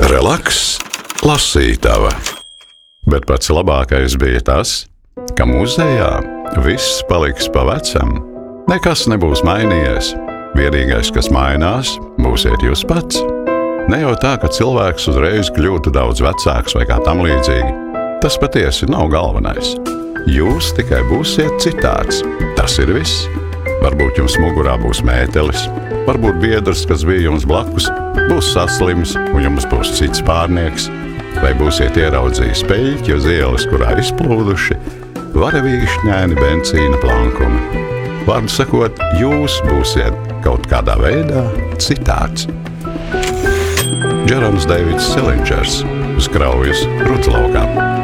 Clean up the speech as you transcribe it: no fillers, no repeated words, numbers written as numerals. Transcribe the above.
Relaks, lasītava. Bet pats labākais bija tas, ka muzejā viss paliks pa vecam. Nekas nebūs mainījies. Vienīgais, kas mainās, būsiet jūs pats. Ne jau tā, ka cilvēks uzreiz kļūtu daudz vecāks vai kā tam līdzīgi. Tas patiesi nav galvenais. Jūs tikai būsiet citāds. Tas ir viss. Varbūt jums mugurā būs mētelis, varbūt biedrs, kas bija jums blakus, būs saslims un jums būs cits pārnieks, vai būsiet ieraudzījis peļķi uz ielas, kurā izplūduši varavīkšņaini benzīna plankumi. Vārdu sakot, jūs būsiet kaut kādā veidā citāds. Džerons Deivids Selingers uz Kraujas Rudzlaukā.